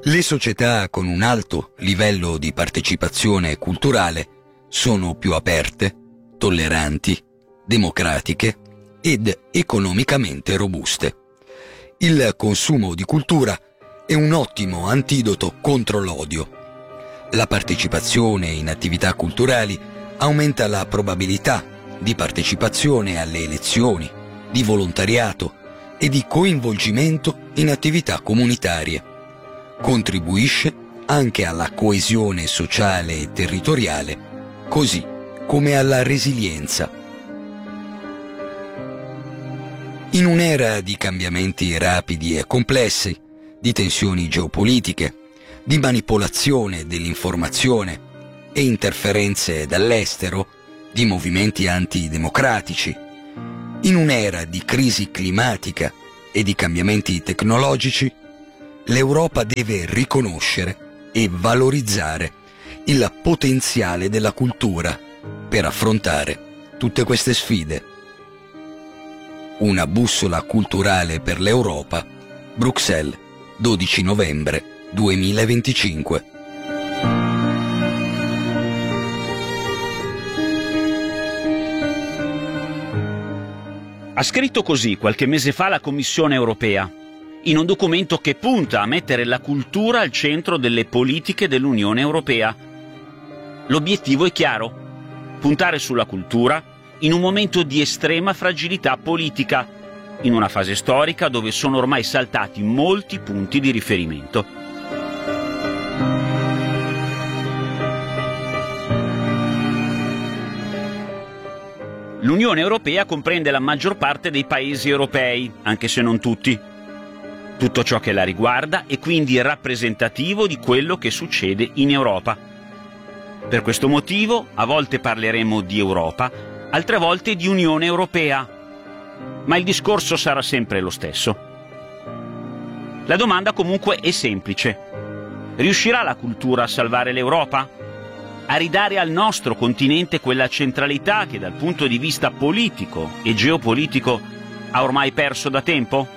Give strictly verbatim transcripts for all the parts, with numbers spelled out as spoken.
Le società con un alto livello di partecipazione culturale sono più aperte, tolleranti, democratiche ed economicamente robuste. Il consumo di cultura è un ottimo antidoto contro l'odio. La partecipazione in attività culturali aumenta la probabilità di partecipazione alle elezioni, di volontariato e di coinvolgimento in attività comunitarie. Contribuisce anche alla coesione sociale e territoriale, così come alla resilienza. In un'era di cambiamenti rapidi e complessi, di tensioni geopolitiche, di manipolazione dell'informazione e interferenze dall'estero, di movimenti antidemocratici, in un'era di crisi climatica e di cambiamenti tecnologici, l'Europa deve riconoscere e valorizzare il potenziale della cultura per affrontare tutte queste sfide. Una bussola culturale per l'Europa, Bruxelles, dodici novembre duemilaventicinque. Ha scritto così qualche mese fa la Commissione europea, in un documento che punta a mettere la cultura al centro delle politiche dell'Unione Europea. L'obiettivo è chiaro: puntare sulla cultura in un momento di estrema fragilità politica, in una fase storica dove sono ormai saltati molti punti di riferimento. L'Unione Europea comprende la maggior parte dei paesi europei, anche se non tutti. Tutto ciò che la riguarda è quindi rappresentativo di quello che succede in Europa. Per questo motivo, a volte parleremo di Europa, altre volte di Unione Europea, ma il discorso sarà sempre lo stesso. La domanda comunque è semplice: riuscirà la cultura a salvare l'Europa? A ridare al nostro continente quella centralità che dal punto di vista politico e geopolitico ha ormai perso da tempo?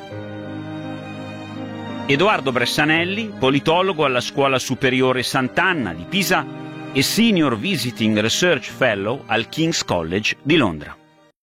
Edoardo Bressanelli, politologo alla Scuola Superiore Sant'Anna di Pisa e Senior Visiting Research Fellow al King's College di Londra.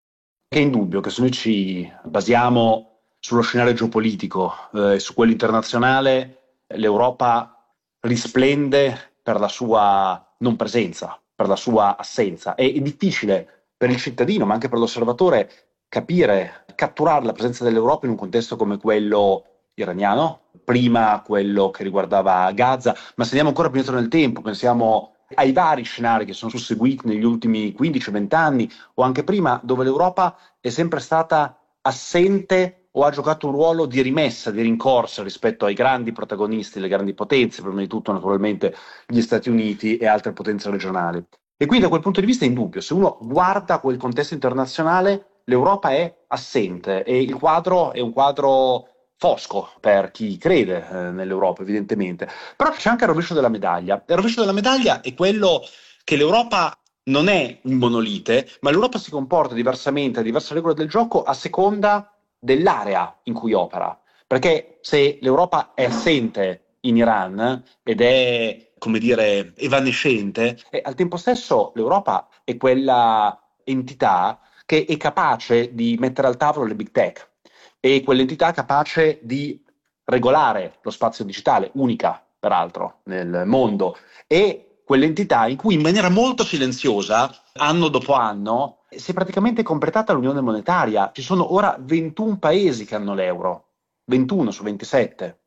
È indubbio che se noi ci basiamo sullo scenario geopolitico e eh, su quello internazionale, l'Europa risplende per la sua non presenza, per la sua assenza. È, è difficile per il cittadino, ma anche per l'osservatore, capire, catturare la presenza dell'Europa in un contesto come quello iraniano, prima quello che riguardava Gaza, ma se andiamo ancora più indietro nel tempo, pensiamo ai vari scenari che sono susseguiti negli ultimi quindici venti anni o anche prima, dove l'Europa è sempre stata assente o ha giocato un ruolo di rimessa, di rincorsa rispetto ai grandi protagonisti, le grandi potenze, prima di tutto naturalmente gli Stati Uniti e altre potenze regionali. E quindi da quel punto di vista è indubbio, se uno guarda quel contesto internazionale, l'Europa è assente e il quadro è un quadro fosco per chi crede eh, nell'Europa, evidentemente. Però c'è anche il rovescio della medaglia. Il rovescio della medaglia è quello che l'Europa non è un monolite, ma l'Europa si comporta diversamente, a diverse regole del gioco a seconda dell'area in cui opera. Perché se l'Europa è assente in Iran ed è, come dire, evanescente, e al tempo stesso l'Europa è quella entità che è capace di mettere al tavolo le big tech, e quell'entità capace di regolare lo spazio digitale, unica peraltro nel mondo, e quell'entità in cui in maniera molto silenziosa, anno dopo anno, si è praticamente completata l'unione monetaria. Ci sono ora ventuno paesi che hanno l'euro, ventuno su ventisette.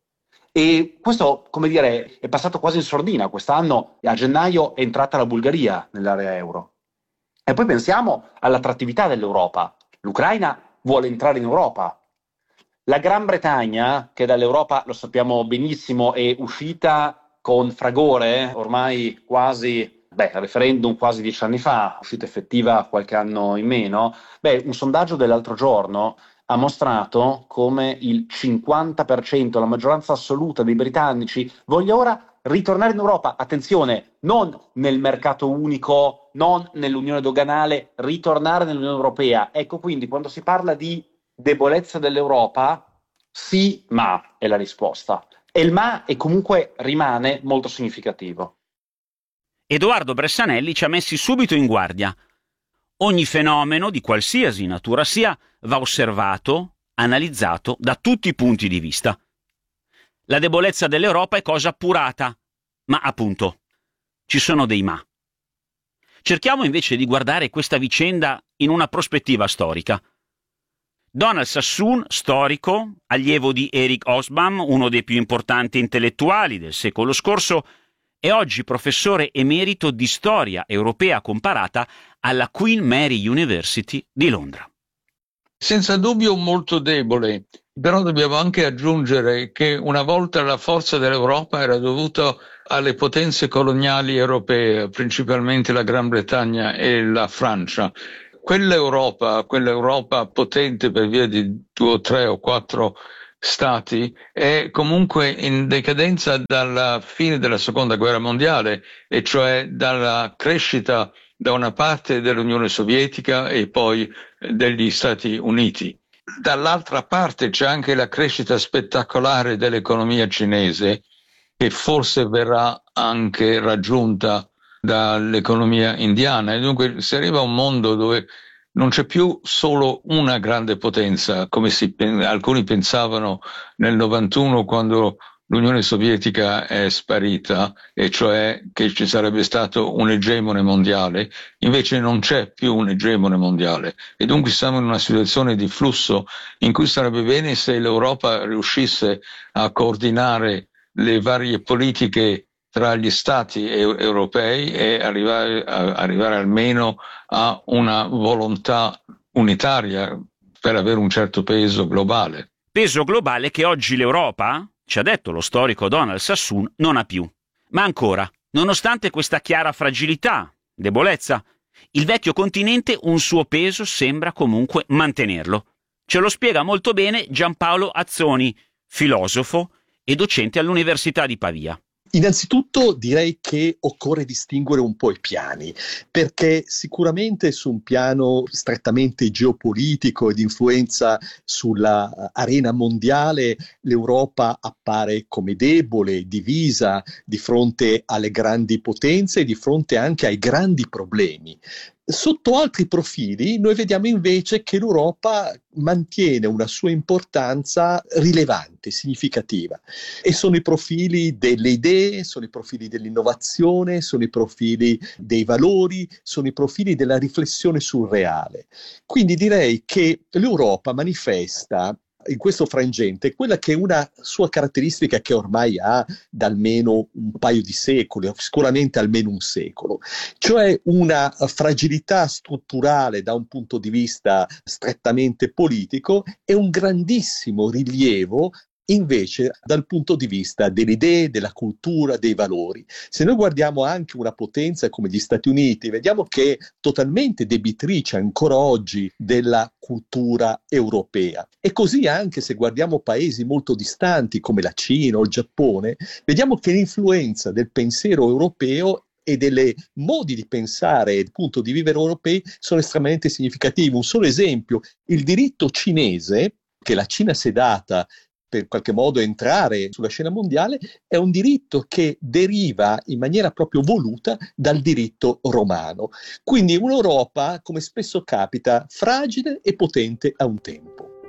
E questo, come dire, è passato quasi in sordina. Quest'anno, a gennaio, è entrata la Bulgaria nell'area euro. E poi pensiamo all'attrattività dell'Europa. L'Ucraina vuole entrare in Europa. La Gran Bretagna, che dall'Europa, lo sappiamo benissimo, è uscita con fragore, ormai quasi, beh, referendum quasi dieci anni fa, uscita effettiva qualche anno in meno. Beh, un sondaggio dell'altro giorno ha mostrato come il cinquanta per cento, la maggioranza assoluta dei britannici, voglia ora ritornare in Europa. Attenzione, non nel mercato unico, non nell'unione doganale, ritornare nell'Unione Europea. Ecco, quindi quando si parla di debolezza dell'Europa, sì, ma è la risposta. E il ma è comunque rimane molto significativo. Edoardo Bressanelli ci ha messi subito in guardia. Ogni fenomeno, di qualsiasi natura sia, va osservato, analizzato da tutti i punti di vista. La debolezza dell'Europa è cosa appurata, ma appunto, ci sono dei ma. Cerchiamo invece di guardare questa vicenda in una prospettiva storica. Donald Sassoon, storico, allievo di Eric Hobsbawm, uno dei più importanti intellettuali del secolo scorso, è oggi professore emerito di storia europea comparata alla Queen Mary University di Londra. Senza dubbio molto debole, però dobbiamo anche aggiungere che una volta la forza dell'Europa era dovuta alle potenze coloniali europee, principalmente la Gran Bretagna e la Francia. Quell'Europa, quell'Europa potente per via di due o tre o quattro stati, è comunque in decadenza dalla fine della Seconda Guerra Mondiale, e cioè dalla crescita da una parte dell'Unione Sovietica e poi degli Stati Uniti. Dall'altra parte c'è anche la crescita spettacolare dell'economia cinese, che forse verrà anche raggiunta dall'economia indiana, e dunque si arriva a un mondo dove non c'è più solo una grande potenza, come si, alcuni pensavano nel novantuno quando l'Unione Sovietica è sparita, e cioè che ci sarebbe stato un egemone mondiale. Invece non c'è più un egemone mondiale, e dunque siamo in una situazione di flusso in cui sarebbe bene se l'Europa riuscisse a coordinare le varie politiche tra gli stati europei e arrivare, a, arrivare almeno a una volontà unitaria per avere un certo peso globale. Peso globale che oggi l'Europa, ci ha detto lo storico Donald Sassoon, non ha più. Ma ancora, nonostante questa chiara fragilità, debolezza, il vecchio continente un suo peso sembra comunque mantenerlo. Ce lo spiega molto bene Giampaolo Azzoni, filosofo e docente all'Università di Pavia. Innanzitutto direi che occorre distinguere un po' i piani, perché sicuramente su un piano strettamente geopolitico e di influenza sulla arena mondiale l'Europa appare come debole, divisa di fronte alle grandi potenze e di fronte anche ai grandi problemi. Sotto altri profili noi vediamo invece che l'Europa mantiene una sua importanza rilevante, significativa, e sono i profili delle idee, sono i profili dell'innovazione, sono i profili dei valori, sono i profili della riflessione sul reale. Quindi direi che l'Europa manifesta in questo frangente quella che è una sua caratteristica che ormai ha da almeno un paio di secoli, sicuramente almeno un secolo, cioè una fragilità strutturale da un punto di vista strettamente politico e un grandissimo rilievo invece dal punto di vista delle idee, della cultura, dei valori. Se noi guardiamo anche una potenza come gli Stati Uniti, vediamo che è totalmente debitrice ancora oggi della cultura europea. E così anche se guardiamo paesi molto distanti come la Cina o il Giappone, vediamo che l'influenza del pensiero europeo e delle modi di pensare e il punto di vivere europei sono estremamente significativi. Un solo esempio, il diritto cinese, che la Cina si è data per qualche modo entrare sulla scena mondiale, è un diritto che deriva in maniera proprio voluta dal diritto romano. Quindi un'Europa, come spesso capita, fragile e potente a un tempo.